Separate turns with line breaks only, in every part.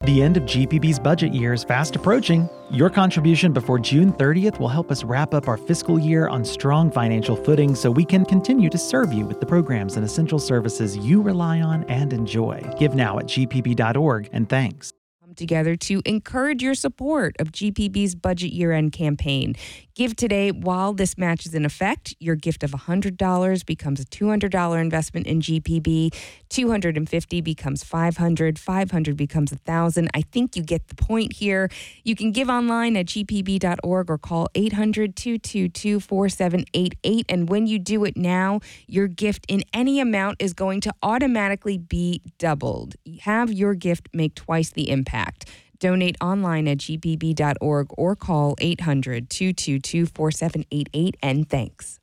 The end of GPB's budget year is fast approaching. Your contribution before June 30th will help us wrap up our fiscal year on strong financial footing so we can continue to serve you with the programs and essential services you rely on and enjoy. Give now at gpb.org, and thanks.
Together to encourage your support of GPB's budget year-end campaign. Give today while this match is in effect. Your gift of $100 becomes a $200 investment in GPB. $250 becomes $500. $500 becomes $1,000. I think you get the point here. You can give online at gpb.org or call 800-222-4788. And when you do it now, your gift in any amount is going to automatically be doubled. Have your gift make twice the impact. Donate online at gpb.org or call 800-222-4788, and thanks.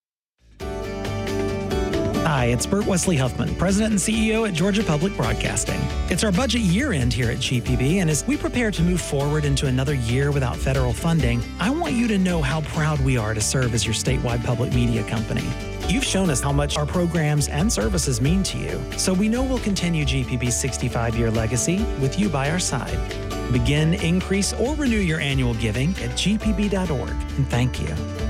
Hi, it's Bert Wesley Huffman, President and CEO at Georgia Public Broadcasting. It's our budget year end here at GPB, and as we prepare to move forward into another year without federal funding, I want you to know how proud we are to serve as your statewide public media company. You've shown us how much our programs and services mean to you, so we know we'll continue GPB's 65-year legacy with you by our side. Begin, increase, or renew your annual giving at gpb.org, and thank you.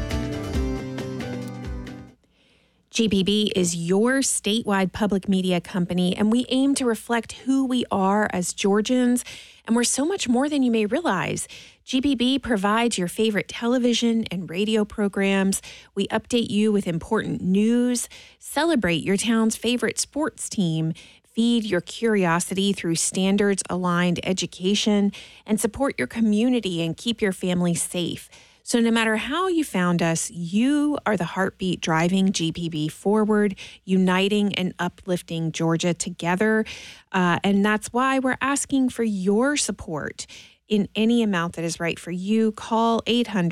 GPB is your statewide public media company, and we aim to reflect who we are as Georgians, and we're so much more than you may realize. GPB provides your favorite television and radio programs. We update you with important news, celebrate your town's favorite sports team, feed your curiosity through standards-aligned education, and support your community and keep your family safe. So no matter how you found us, you are the heartbeat driving GPB forward, uniting and uplifting Georgia together. And that's why we're asking for your support in any amount that is right for you. Call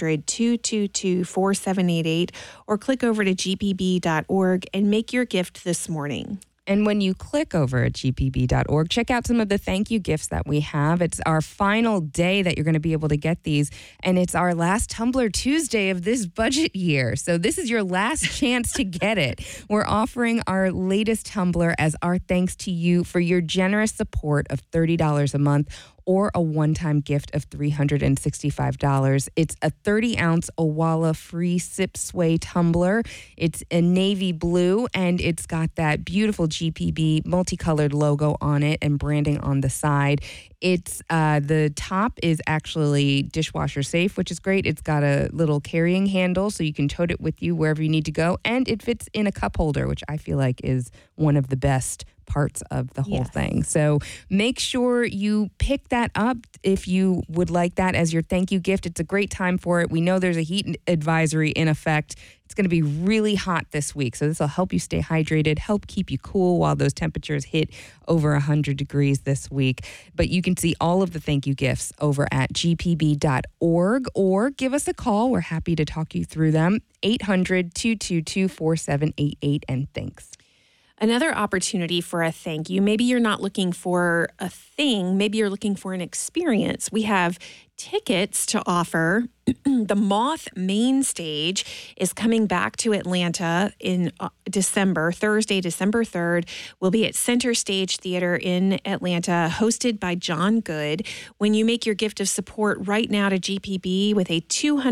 800-222-4788 or click over to gpb.org and make your gift this morning.
And when you click over at gpb.org, check out some of the thank you gifts that we have. It's our final day that you're going to be able to get these, and it's our last Tumbler Tuesday of this budget year. So this is your last chance to get it. We're offering our latest tumbler as our thanks to you for your generous support of $30 a month or a one-time gift of $365. It's a 30-ounce Owala free sip sway tumbler. It's a navy blue, and it's got that beautiful GPB multicolored logo on it and branding on the side. It's the top is actually dishwasher safe, which is great. It's got a little carrying handle so you can tote it with you wherever you need to go, and it fits in a cup holder, which I feel like is one of the best parts of the whole thing. So make sure you pick that up if you would like that as your thank you gift. It's a great time for it. We know there's a heat advisory in effect. It's going to be really hot this week, so this will help you stay hydrated, help keep you cool while those temperatures hit over 100 degrees this week. But you can see all of the thank you gifts over at gpb.org or give us a call. We're happy to talk you through them. 800-222-4788, and thanks.
Another opportunity for a thank you. Maybe you're not looking for a thing. Maybe you're looking for an experience. We have tickets to offer. The Moth Main Stage is coming back to Atlanta in December. Thursday, December 3rd. We'll be at Center Stage Theater in Atlanta, hosted by John Good. When you make your gift of support right now to GPB with a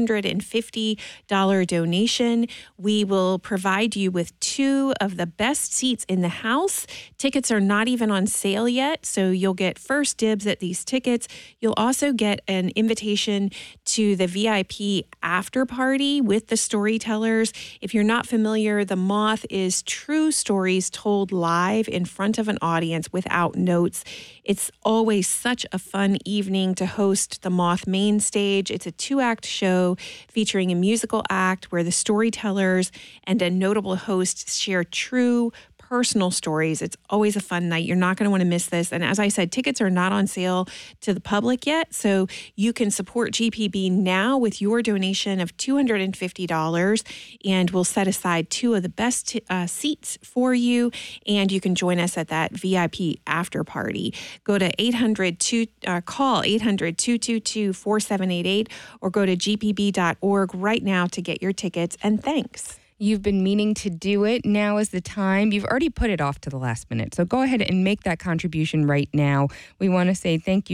$250 donation, we will provide you with 2 of the best seats in the house. Tickets are not even on sale yet, so you'll get first dibs at these tickets. You'll also get an invitation to the VIP after party with the storytellers. If you're not familiar, The Moth is true stories told live in front of an audience without notes. It's always such a fun evening to host The Moth Main Stage. It's a 2-act show featuring a musical act where the storytellers and a notable host share true personal stories. It's always a fun night. You're not going to want to miss this. And as I said, tickets are not on sale to the public yet, so you can support GPB now with your donation of $250, and we'll set aside 2 of the best seats for you, and you can join us at that VIP after party. Go to call 800-222-4788 or go to gpb.org right now to get your tickets, and thanks.
You've been meaning to do it. Now is the time. You've already put it off to the last minute. So go ahead and make that contribution right now. We want to say thank you